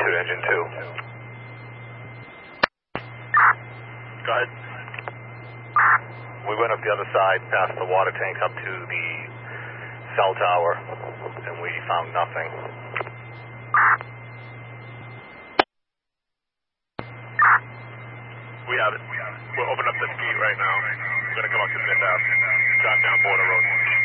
altitude, engine 2. Go ahead. We went up the other side, past the water tank, up to the cell tower, and we found nothing. We have it. We'll open up this gate right now. We're going to come up to the mid-path, drive down Border Road.